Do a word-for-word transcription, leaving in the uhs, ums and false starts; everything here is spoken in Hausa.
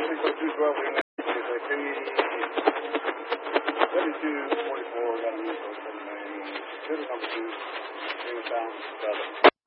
so two twelve in there. thirty-two forty-four, got a new code seven nine. Number two, Jamestown, Southern.